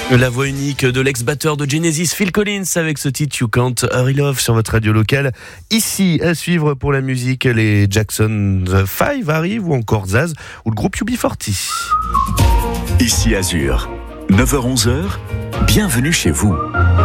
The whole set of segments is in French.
La voix unique de l'ex-batteur de Genesis, Phil Collins, avec ce titre You Can't Hurry Love sur votre radio locale. Ici, à suivre pour la musique, les Jackson 5 arrivent, ou encore Zaz, ou le groupe UB40. Ici Azur, 9h-11h, bienvenue chez vous.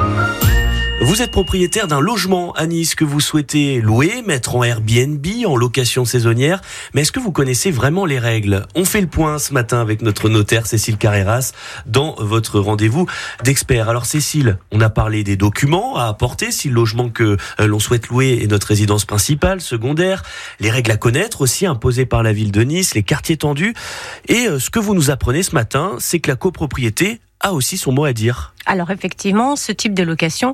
Vous êtes propriétaire d'un logement à Nice que vous souhaitez louer, mettre en Airbnb, en location saisonnière. Mais est-ce que vous connaissez vraiment les règles ? On fait le point ce matin avec notre notaire Cécile Carreras dans votre rendez-vous d'expert. Alors Cécile, on a parlé des documents à apporter si le logement que l'on souhaite louer est notre résidence principale, secondaire. Les règles à connaître aussi imposées par la ville de Nice, les quartiers tendus. Et ce que vous nous apprenez ce matin, c'est que la copropriété a aussi son mot à dire. Alors effectivement, ce type de location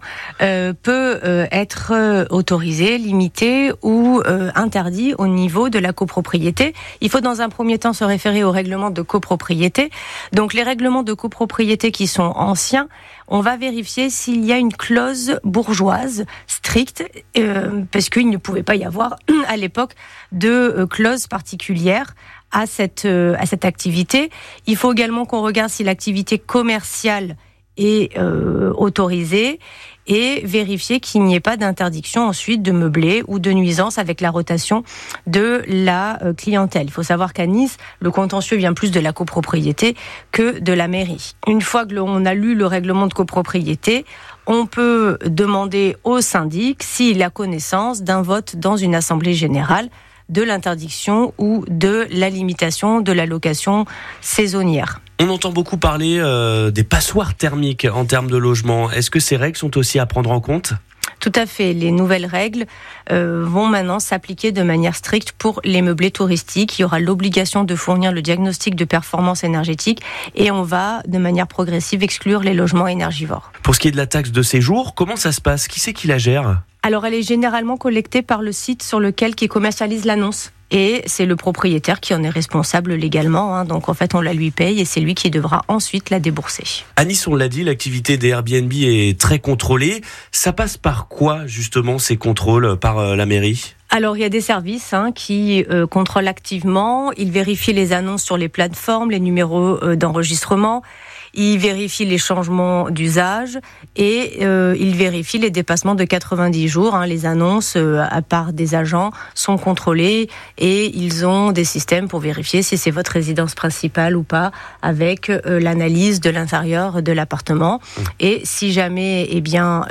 peut être autorisé, limité ou interdit au niveau de la copropriété. Il faut dans un premier temps se référer au règlement de copropriété. Donc les règlements de copropriété qui sont anciens, on va vérifier s'il y a une clause bourgeoise stricte, parce qu'il ne pouvait pas y avoir à l'époque de clause particulière à cette activité. Il faut également qu'on regarde si l'activité commerciale est autorisée et vérifier qu'il n'y ait pas d'interdiction ensuite de meubler ou de nuisance avec la rotation de la clientèle. Il faut savoir qu'à Nice, le contentieux vient plus de la copropriété que de la mairie. Une fois que l'on a lu le règlement de copropriété, on peut demander au syndic s'il a connaissance d'un vote dans une assemblée générale de l'interdiction ou de la limitation de la location saisonnière. On entend beaucoup parler des passoires thermiques en termes de logement. Est-ce que ces règles sont aussi à prendre en compte ? Tout à fait. Les nouvelles règles vont maintenant s'appliquer de manière stricte pour les meublés touristiques. Il y aura l'obligation de fournir le diagnostic de performance énergétique et on va, de manière progressive, exclure les logements énergivores. Pour ce qui est de la taxe de séjour, comment ça se passe ? Qui c'est qui la gère ? Alors, elle est généralement collectée par le site sur lequel qui commercialise l'annonce. Et c'est le propriétaire qui en est responsable légalement. Donc, en fait, on la lui paye et c'est lui qui devra ensuite la débourser. À Nice, on l'a dit, l'activité des Airbnb est très contrôlée. Ça passe par quoi, justement, ces contrôles par la mairie ? Alors, il y a des services qui contrôlent activement. Ils vérifient les annonces sur les plateformes, les numéros d'enregistrement. Ils vérifient les changements d'usage et ils vérifient les dépassements de 90 jours. Les annonces, à part des agents, sont contrôlées et ils ont des systèmes pour vérifier si c'est votre résidence principale ou pas, avec l'analyse de l'intérieur de l'appartement. Et si jamais il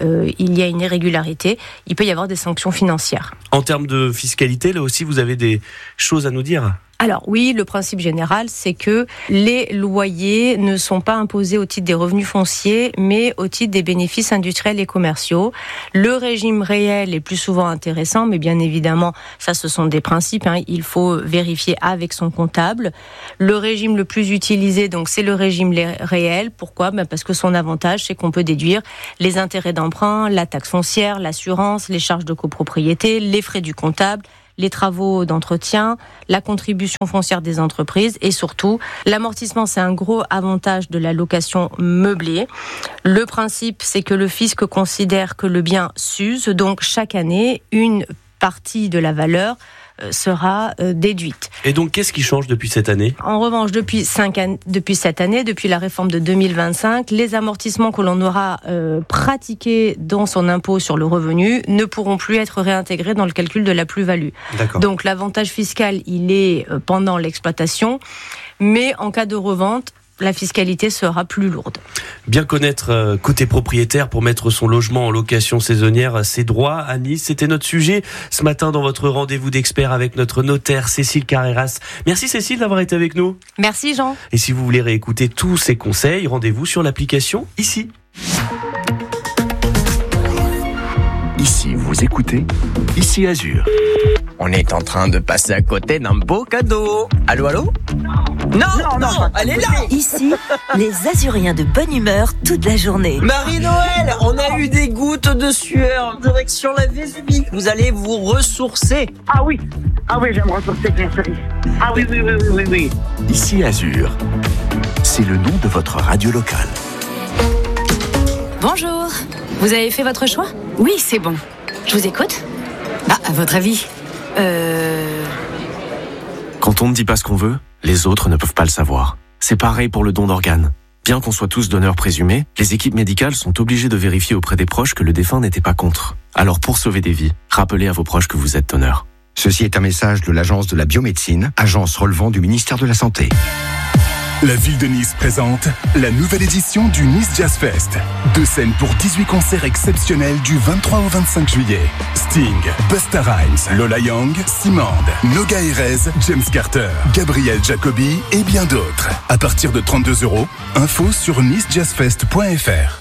y a une irrégularité, il peut y avoir des sanctions financières. En termes de fiscalité, là aussi, vous avez des choses à nous dire ? Alors oui, le principe général, c'est que les loyers ne sont pas imposés au titre des revenus fonciers, mais au titre des bénéfices industriels et commerciaux. Le régime réel est plus souvent intéressant, mais bien évidemment, ça ce sont des principes. Il faut vérifier avec son comptable. Le régime le plus utilisé, donc, c'est le régime réel. Pourquoi ? Parce que son avantage, c'est qu'on peut déduire les intérêts d'emprunt, la taxe foncière, l'assurance, les charges de copropriété, les frais du comptable, les travaux d'entretien, la contribution foncière des entreprises et surtout l'amortissement. C'est un gros avantage de la location meublée. Le principe, c'est que le fisc considère que le bien s'use, donc chaque année, une partie de la valeur sera déduite. Et donc, qu'est-ce qui change depuis cette année ? En revanche, depuis cette année, depuis la réforme de 2025, les amortissements que l'on aura pratiqués dans son impôt sur le revenu ne pourront plus être réintégrés dans le calcul de la plus-value. D'accord. Donc, l'avantage fiscal, il est pendant l'exploitation, mais en cas de revente, la fiscalité sera plus lourde. Bien connaître côté propriétaire pour mettre son logement en location saisonnière, ses droits à Nice, c'était notre sujet ce matin dans votre rendez-vous d'experts avec notre notaire Cécile Carreras. Merci Cécile d'avoir été avec nous. Merci Jean. Et si vous voulez réécouter tous ces conseils, rendez-vous sur l'application Ici. Ici, vous écoutez Ici Azur. On est en train de passer à côté d'un beau cadeau. Allô, allô ? Non, elle est là. Ici, les Azuriens de bonne humeur toute la journée. Marie-Noël, on a eu des gouttes de sueur, direction la Vésubie. Vous allez vous ressourcer. Ah oui, j'aime ressourcer, bien sûr. Ah oui. Ici Azur, c'est le nom de votre radio locale. Bonjour, vous avez fait votre choix ? Oui, c'est bon. Je vous écoute ? À votre avis ? Quand on ne dit pas ce qu'on veut, les autres ne peuvent pas le savoir. C'est pareil pour le don d'organes. Bien qu'on soit tous donneurs présumés, les équipes médicales sont obligées de vérifier auprès des proches que le défunt n'était pas contre. Alors pour sauver des vies, rappelez à vos proches que vous êtes donneur. Ceci est un message de l'Agence de la biomédecine, agence relevant du ministère de la Santé. La ville de Nice présente la nouvelle édition du Nice Jazz Fest. 2 scènes pour 18 concerts exceptionnels du 23 au 25 juillet. Sting, Busta Rhymes, Lola Young, Simande, Noga Erez, James Carter, Gabriel Jacobi et bien d'autres. À partir de 32 €, info sur nicejazzfest.fr.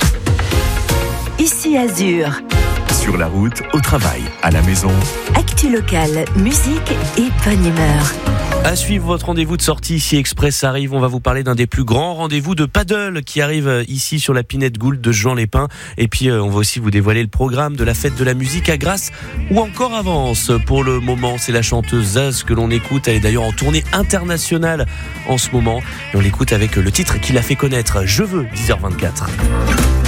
Ici Azur. Sur la route, au travail, à la maison. Actu locale, musique et bonne humeur. À suivre votre rendez-vous de sortie ici Express arrive. On va vous parler d'un des plus grands rendez-vous de paddle qui arrive ici sur la Pinette Gould de Jean Lépin. Et puis on va aussi vous dévoiler le programme de la fête de la musique à Grasse ou encore à Vence. Pour le moment, c'est la chanteuse Zaz que l'on écoute. Elle est d'ailleurs en tournée internationale en ce moment. Et on l'écoute avec le titre qui l'a fait connaître. Je veux, 10h24.